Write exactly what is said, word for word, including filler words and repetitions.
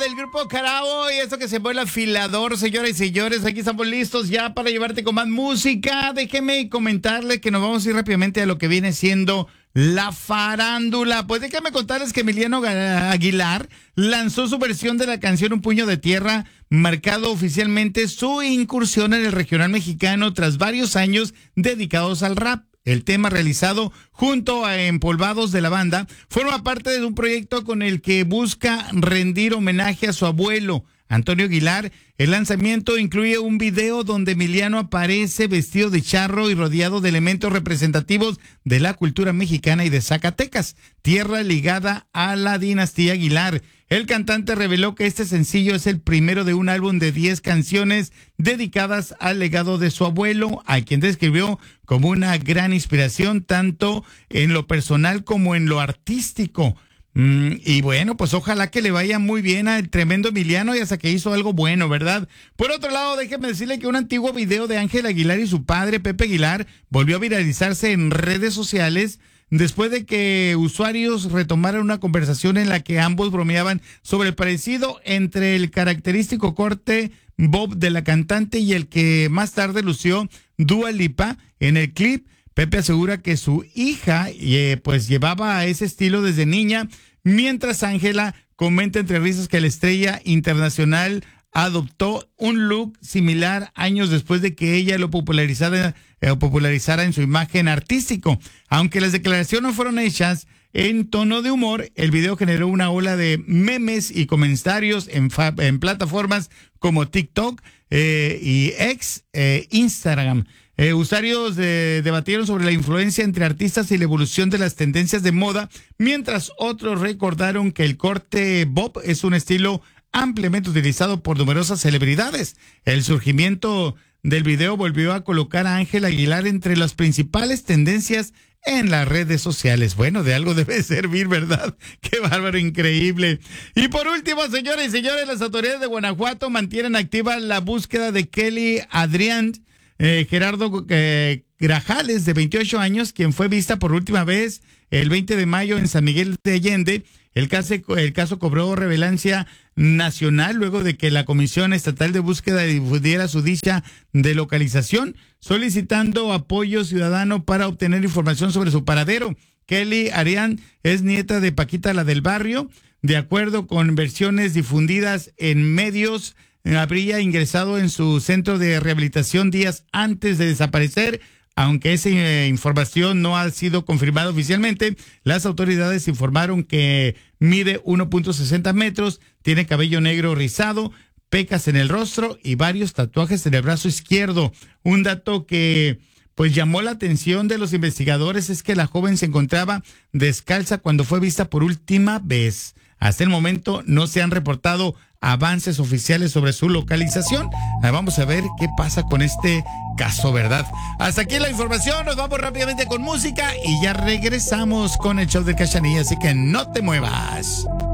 del grupo Carao y esto que se vuela afilador, señoras y señores. Aquí estamos listos ya para llevarte con más música. Déjeme comentarle que nos vamos a ir rápidamente a lo que viene siendo la farándula. Pues déjame contarles que Emiliano Aguilar lanzó su versión de la canción Un Puño de Tierra, marcado oficialmente su incursión en el regional mexicano tras varios años dedicados al rap. El tema, realizado junto a Empolvados de la banda, forma parte de un proyecto con el que busca rendir homenaje a su abuelo, Antonio Aguilar. El lanzamiento incluye un video donde Emiliano aparece vestido de charro y rodeado de elementos representativos de la cultura mexicana y de Zacatecas, tierra ligada a la dinastía Aguilar. El cantante reveló que este sencillo es el primero de un álbum de diez canciones dedicadas al legado de su abuelo, a quien describió como una gran inspiración tanto en lo personal como en lo artístico. Mm, y bueno, pues ojalá que le vaya muy bien al tremendo Emiliano y hasta que hizo algo bueno, ¿verdad? Por otro lado, déjeme decirle que un antiguo video de Ángel Aguilar y su padre, Pepe Aguilar, volvió a viralizarse en redes sociales después de que usuarios retomaran una conversación en la que ambos bromeaban sobre el parecido entre el característico corte bob de la cantante y el que más tarde lució Dua Lipa en el clip. Pepe asegura que su hija eh, pues llevaba a ese estilo desde niña, mientras Ángela comenta entre risas que la estrella internacional adoptó un look similar años después de que ella lo popularizara, eh, popularizara en su imagen artístico. Aunque las declaraciones fueron hechas en tono de humor, el video generó una ola de memes y comentarios en, fa- en plataformas como TikTok eh, y ex eh, Instagram. Eh, usuarios eh, debatieron sobre la influencia entre artistas y la evolución de las tendencias de moda, mientras otros recordaron que el corte bob es un estilo ampliamente utilizado por numerosas celebridades. El surgimiento del video volvió a colocar a Ángel Aguilar entre las principales tendencias en las redes sociales. Bueno, de algo debe servir, ¿verdad? Qué bárbaro, increíble. Y por último, señores y señores, las autoridades de Guanajuato mantienen activa la búsqueda de Kelly Adrián eh, Gerardo eh, Grajales, de veintiocho años, quien fue vista por última vez el veinte de mayo en San Miguel de Allende. El caso, el caso cobró relevancia nacional luego de que la Comisión Estatal de Búsqueda difundiera su dicha de localización, solicitando apoyo ciudadano para obtener información sobre su paradero. Kelly Arián es nieta de Paquita, la del barrio. De acuerdo con versiones difundidas en medios, habría ingresado en su centro de rehabilitación días antes de desaparecer. Aunque esa eh, información no ha sido confirmada oficialmente, las autoridades informaron que mide uno punto sesenta metros, tiene cabello negro rizado, pecas en el rostro y varios tatuajes en el brazo izquierdo. Un dato que pues llamó la atención de los investigadores es que la joven se encontraba descalza cuando fue vista por última vez. Hasta el momento no se han reportado avances oficiales sobre su localización. Vamos a ver qué pasa con este caso, ¿verdad? Hasta aquí la información, nos vamos rápidamente con música y ya regresamos con el show de Cachanilla, así que no te muevas.